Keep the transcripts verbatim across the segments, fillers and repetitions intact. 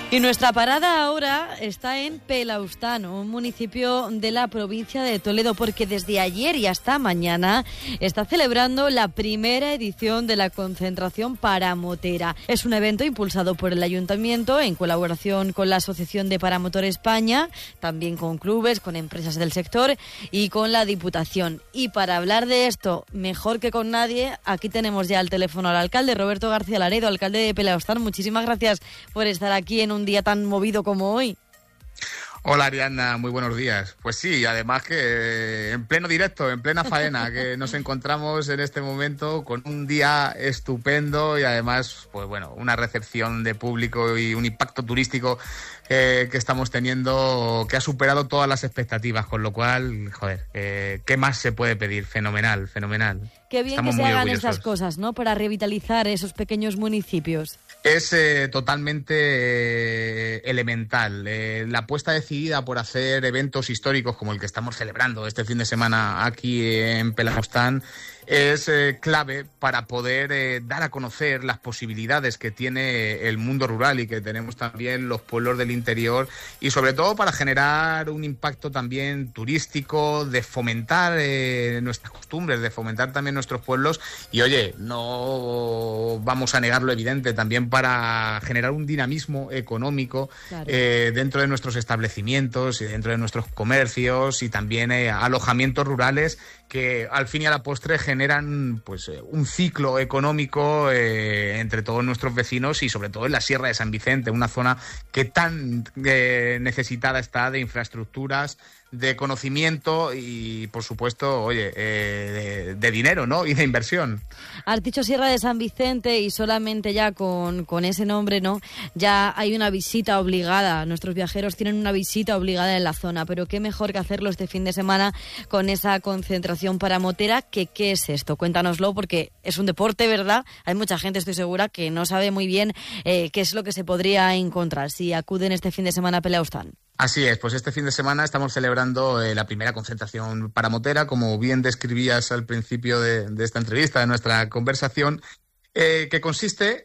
Y nuestra parada ahora está en Pelaustán, un municipio de la provincia de Toledo, porque desde ayer y hasta mañana está celebrando la primera edición de la concentración paramotera. Es un evento impulsado por el Ayuntamiento en colaboración con la Asociación de Paramotor España, también con clubes, con empresas del sector y con la Diputación. Y para hablar de esto, mejor que con nadie, aquí tenemos ya al teléfono al alcalde Roberto García Laredo, alcalde de Pelaustán. Muchísimas gracias por estar aquí en un día tan movido como hoy. Hola Ariadna, muy buenos días. Pues sí, además que en pleno directo, en plena faena, que nos encontramos en este momento con un día estupendo y además, pues bueno, una recepción de público y un impacto turístico eh, que estamos teniendo que ha superado todas las expectativas, con lo cual, joder, eh, ¿qué más se puede pedir? Fenomenal, fenomenal. Qué bien Estamos que se muy hagan orgullosos. estas cosas, ¿no? Para revitalizar esos pequeños municipios. Es eh, totalmente eh, elemental. Eh, la apuesta decidida por hacer eventos históricos como el que estamos celebrando este fin de semana aquí en Pelaustán es eh, clave para poder eh, dar a conocer las posibilidades que tiene el mundo rural y que tenemos también los pueblos del interior, y sobre todo para generar un impacto también turístico, de fomentar eh, nuestras costumbres, de fomentar también nuestros pueblos y, oye, no vamos a negar lo evidente, también para generar un dinamismo económico claro. eh, dentro de nuestros establecimientos y dentro de nuestros comercios y también eh, alojamientos rurales que al fin y a la postre generan pues eh, un ciclo económico eh, entre todos nuestros vecinos y sobre todo en la Sierra de San Vicente, una zona que tan eh, necesitada está de infraestructuras, de conocimiento y, por supuesto, oye, eh, de, de dinero, ¿no? Y de inversión. Has dicho Sierra de San Vicente y solamente ya con, con ese nombre, ¿no? Ya hay una visita obligada. Nuestros viajeros tienen una visita obligada en la zona, pero qué mejor que hacerlo este fin de semana con esa concentración paramotera. Que, ¿Qué es esto? Cuéntanoslo, porque es un deporte, ¿verdad? Hay mucha gente, estoy segura, que no sabe muy bien eh, qué es lo que se podría encontrar si acuden este fin de semana a Pelaustán. Así es, pues este fin de semana estamos celebrando eh, la primera concentración paramotera, como bien describías al principio de, de esta entrevista, de nuestra conversación, eh, que consiste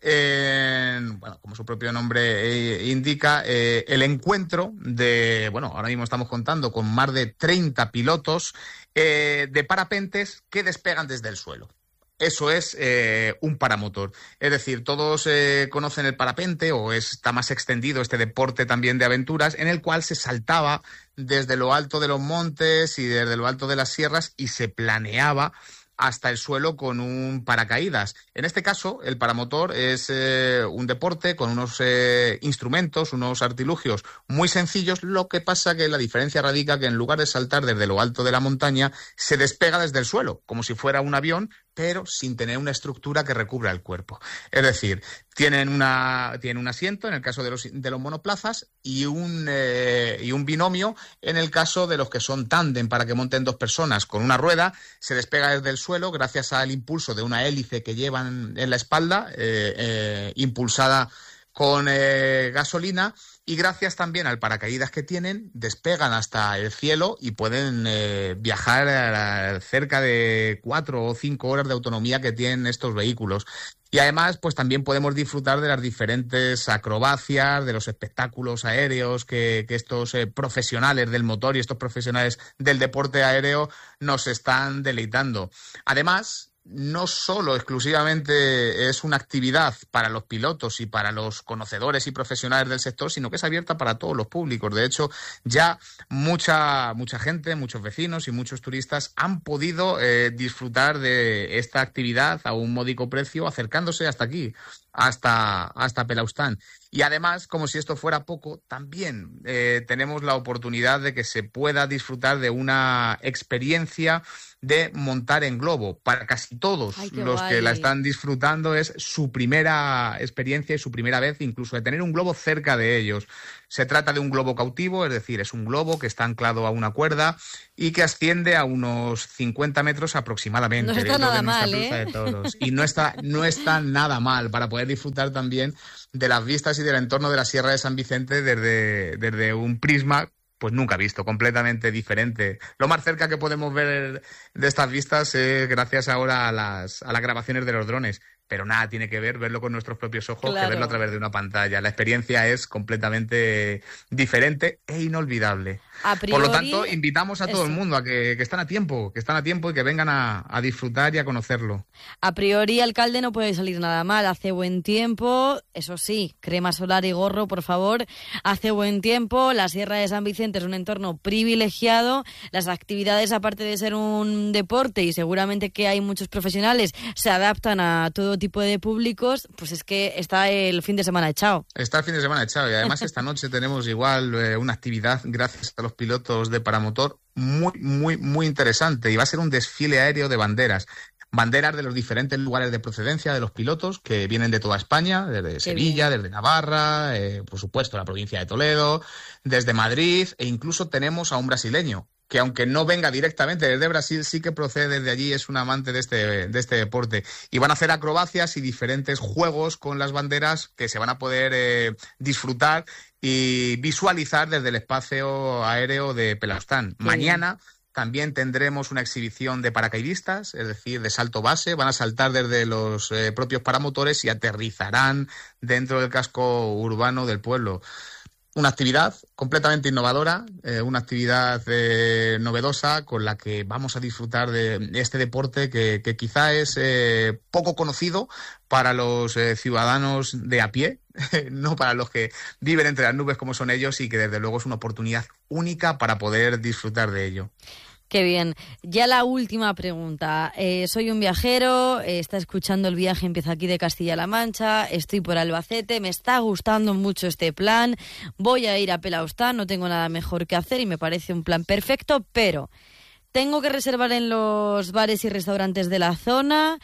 en, bueno, como su propio nombre eh, indica, eh, el encuentro de, bueno, ahora mismo estamos contando con más de treinta pilotos eh, de parapentes que despegan desde el suelo. Eso es eh, un paramotor. Es decir, todos eh, conocen el parapente o está más extendido este deporte también de aventuras en el cual se saltaba desde lo alto de los montes y desde lo alto de las sierras y se planeaba hasta el suelo con un paracaídas. En este caso, el paramotor es eh, un deporte con unos eh, instrumentos, unos artilugios muy sencillos. Lo que pasa que la diferencia radica que en lugar de saltar desde lo alto de la montaña, se despega desde el suelo, como si fuera un avión, pero sin tener una estructura que recubra el cuerpo. Es decir, tienen una tienen un asiento en el caso de los de los monoplazas y un eh, y un binomio en el caso de los que son tándem, para que monten dos personas con una rueda. Se despega desde el suelo gracias al impulso de una hélice que llevan en la espalda, eh, eh, impulsada con eh, gasolina, y gracias también al paracaídas que tienen, despegan hasta el cielo y pueden eh, viajar a cerca de cuatro o cinco horas de autonomía que tienen estos vehículos. Y además, pues también podemos disfrutar de las diferentes acrobacias, de los espectáculos aéreos que, que estos eh, profesionales del motor y estos profesionales del deporte aéreo nos están deleitando. Además, no solo exclusivamente es una actividad para los pilotos y para los conocedores y profesionales del sector, sino que es abierta para todos los públicos. De hecho, ya mucha mucha gente, muchos vecinos y muchos turistas han podido eh, disfrutar de esta actividad a un módico precio, acercándose hasta aquí, hasta, hasta Pelaustán. Y además, como si esto fuera poco, también eh, tenemos la oportunidad de que se pueda disfrutar de una experiencia de montar en globo. Para casi todos Ay, los guay. que la están disfrutando es su primera experiencia y su primera vez incluso de tener un globo cerca de ellos. Se trata de un globo cautivo, es decir, es un globo que está anclado a una cuerda y que asciende a unos cincuenta metros aproximadamente. No está nada mal, ¿eh? De toros. Y no está, no está nada mal para poder disfrutar también de las vistas y del entorno de la Sierra de San Vicente desde, desde un prisma pues nunca visto, completamente diferente. Lo más cerca que podemos ver de estas vistas es gracias ahora a las, a las grabaciones de los drones, pero nada tiene que ver verlo con nuestros propios ojos Claro. que verlo a través de una pantalla. La experiencia es completamente diferente e inolvidable. A priori, Por lo tanto, invitamos a todo eso. el mundo a que, que están a tiempo, que están a tiempo y que vengan a, a disfrutar y a conocerlo. A priori, alcalde, no puede salir nada mal. Hace buen tiempo, eso sí, crema solar y gorro, por favor. Hace buen tiempo, la Sierra de San Vicente es un entorno privilegiado. Las actividades, aparte de ser un deporte, y seguramente que hay muchos profesionales, se adaptan a todo tipo de públicos, pues es que está el fin de semana echado. Está el fin de semana echado y además esta noche tenemos igual eh, una actividad gracias a los pilotos de paramotor muy, muy, muy interesante y va a ser un desfile aéreo de banderas. Banderas de los diferentes lugares de procedencia de los pilotos que vienen de toda España, desde Sevilla, desde Navarra, eh, por supuesto la provincia de Toledo, desde Madrid e incluso tenemos a un brasileño que aunque no venga directamente desde Brasil, sí que procede desde allí, es un amante de este, de este deporte. Y van a hacer acrobacias y diferentes juegos con las banderas que se van a poder eh, disfrutar y visualizar desde el espacio aéreo de Pelaustán. Qué Mañana también tendremos una exhibición de paracaidistas, es decir, de salto base. Van a saltar desde los eh, propios paramotores y aterrizarán dentro del casco urbano del pueblo. Una actividad completamente innovadora, eh, una actividad eh, novedosa con la que vamos a disfrutar de este deporte que, que quizá es eh, poco conocido para los eh, ciudadanos de a pie, no para los que viven entre las nubes como son ellos y que desde luego es una oportunidad única para poder disfrutar de ello. Qué bien. Ya la última pregunta. Eh, soy un viajero, eh, está escuchando el viaje, empieza aquí de Castilla-La Mancha, estoy por Albacete, me está gustando mucho este plan, voy a ir a Pelaustán, no tengo nada mejor que hacer y me parece un plan perfecto, pero ¿tengo que reservar en los bares y restaurantes de la zona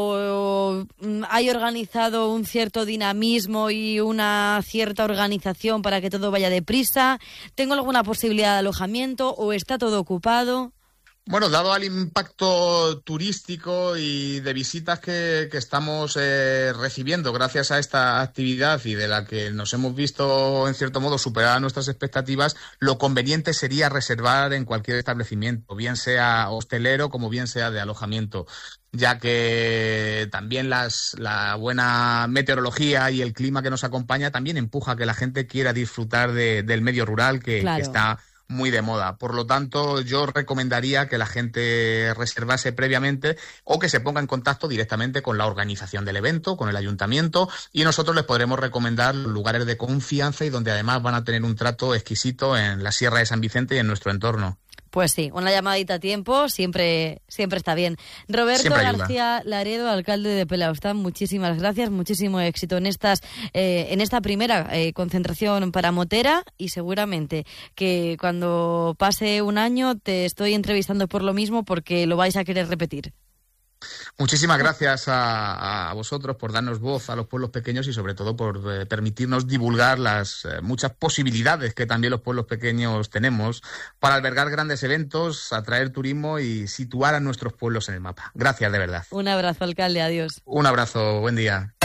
o mm, hay organizado un cierto dinamismo y una cierta organización para que todo vaya deprisa? ¿Tengo alguna posibilidad de alojamiento o está todo ocupado? Bueno, dado al impacto turístico y de visitas que, que estamos eh, recibiendo gracias a esta actividad y de la que nos hemos visto, en cierto modo, superar nuestras expectativas, lo conveniente sería reservar en cualquier establecimiento, bien sea hostelero como bien sea de alojamiento, ya que también las, la buena meteorología y el clima que nos acompaña también empuja a que la gente quiera disfrutar de, del medio rural que, Claro. que está muy de moda. Por lo tanto, yo recomendaría que la gente reservase previamente o que se ponga en contacto directamente con la organización del evento, con el ayuntamiento, y nosotros les podremos recomendar lugares de confianza y donde además van a tener un trato exquisito en la Sierra de San Vicente y en nuestro entorno. Pues sí, una llamadita a tiempo siempre siempre está bien. Roberto Siempre ayuda. García Laredo, alcalde de Pelaustán, muchísimas gracias, muchísimo éxito en estas eh, en esta primera eh, concentración paramotera y seguramente que cuando pase un año te estoy entrevistando por lo mismo porque lo vais a querer repetir. Muchísimas gracias a, a vosotros por darnos voz a los pueblos pequeños y sobre todo por eh, permitirnos divulgar las eh, muchas posibilidades que también los pueblos pequeños tenemos para albergar grandes eventos, atraer turismo y situar a nuestros pueblos en el mapa. Gracias, de verdad. Un abrazo, alcalde, adiós. Un abrazo, buen día.